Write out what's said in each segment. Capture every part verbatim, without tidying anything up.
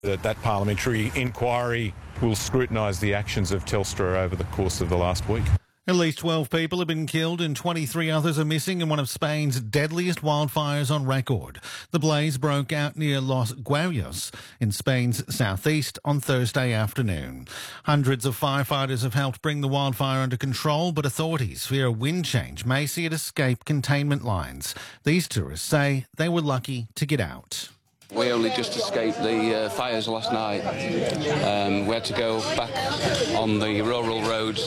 That, that parliamentary inquiry will scrutinise the actions of Telstra over the course of the last week. At least twelve people have been killed and twenty-three others are missing in one of Spain's deadliest wildfires on record. The blaze broke out near Los Guayos in Spain's southeast on Thursday afternoon. Hundreds of firefighters have helped bring the wildfire under control, but authorities fear a wind change may see it escape containment lines. These tourists say they were lucky to get out. We only just escaped the uh, fires last night. Um, we had to go back on the rural roads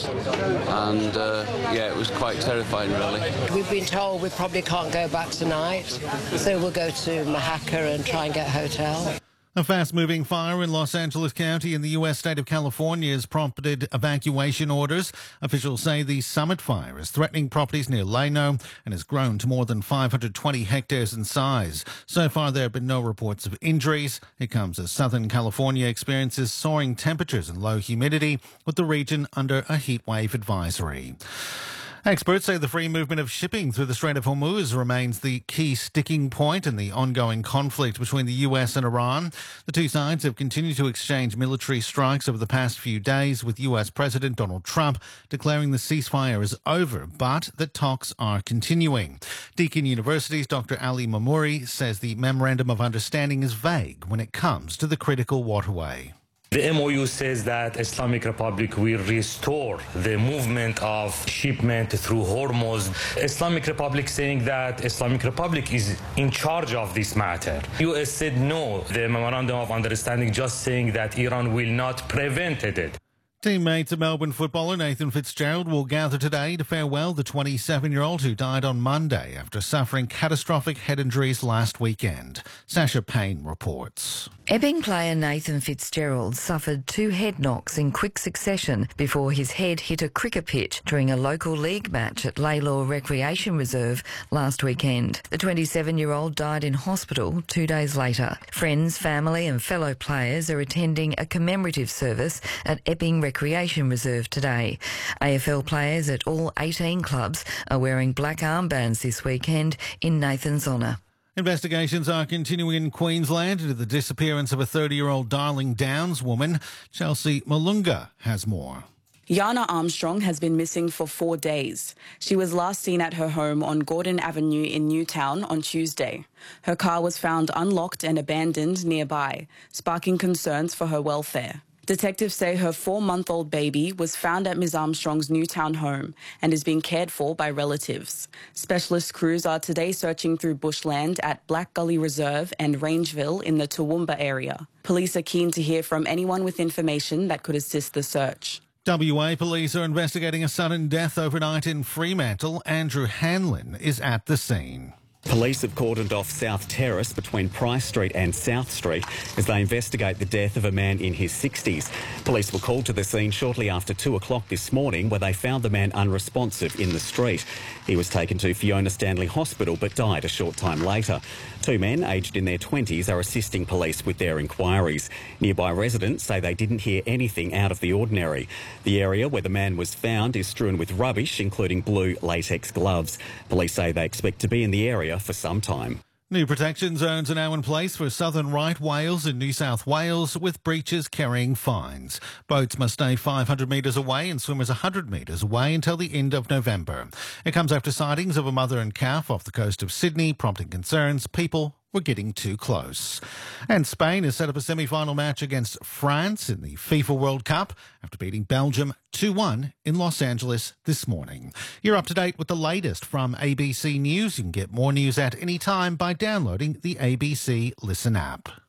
and, uh, yeah, it was quite terrifying, really. We've been told we probably can't go back tonight, so we'll go to Mahaca and try and get a hotel. A fast-moving fire in Los Angeles County in the U S state of California has prompted evacuation orders. Officials say the Summit Fire is threatening properties near Leno and has grown to more than five hundred twenty hectares in size. So far, there have been no reports of injuries. It comes as Southern California experiences soaring temperatures and low humidity, with the region under a heatwave advisory. Experts say the free movement of shipping through the Strait of Hormuz remains the key sticking point in the ongoing conflict between the U S and Iran. The two sides have continued to exchange military strikes over the past few days, with U S President Donald Trump declaring the ceasefire is over, but that talks are continuing. Deakin University's Doctor Ali Mamouri says the Memorandum of Understanding is vague when it comes to the critical waterway. The M O U says that Islamic Republic will restore the movement of shipment through Hormuz. Islamic Republic saying that Islamic Republic is in charge of this matter. U S said no. The Memorandum of Understanding just saying that Iran will not prevent it. Teammates of Melbourne footballer Nathan Fitzgerald will gather today to farewell the twenty-seven-year-old who died on Monday after suffering catastrophic head injuries last weekend. Sasha Payne reports. Ebbing player Nathan Fitzgerald suffered two head knocks in quick succession before his head hit a cricket pitch during a local league match at Laylaw Recreation Reserve last weekend. The twenty-seven-year-old died in hospital two days later. Friends, family and fellow players are attending a commemorative service at Ebbing Recreation Reserve today. A F L players at all eighteen clubs are wearing black armbands this weekend in Nathan's honour. Investigations are continuing in Queensland into the disappearance of a thirty-year-old Darling Downs woman. Chelsea Malunga has more. Yana Armstrong has been missing for four days. She was last seen at her home on Gordon Avenue in Newtown on Tuesday. Her car was found unlocked and abandoned nearby, sparking concerns for her welfare. Detectives say her four-month-old baby was found at Miz Armstrong's Newtown home and is being cared for by relatives. Specialist crews are today searching through bushland at Black Gully Reserve and Rangeville in the Toowoomba area. Police are keen to hear from anyone with information that could assist the search. W A police are investigating a sudden death overnight in Fremantle. Andrew Hanlon is at the scene. Police have cordoned off South Terrace between Price Street and South Street as they investigate the death of a man in his sixties. Police were called to the scene shortly after two o'clock this morning, where they found the man unresponsive in the street. He was taken to Fiona Stanley Hospital but died a short time later. Two men aged in their twenties are assisting police with their inquiries. Nearby residents say they didn't hear anything out of the ordinary. The area where the man was found is strewn with rubbish, including blue latex gloves. Police say they expect to be in the area for some time. New protection zones are now in place for southern right Wales and New South Wales, with breaches carrying fines. Boats must stay five hundred metres away and swimmers one hundred metres away until the end of November. It comes after sightings of a mother and calf off the coast of Sydney, prompting concerns people were getting too close. And Spain has set up a semi-final match against France in the FIFA World Cup after beating Belgium two one in Los Angeles this morning. You're up to date with the latest from A B C News. You can get more news at any time by downloading the A B C Listen app.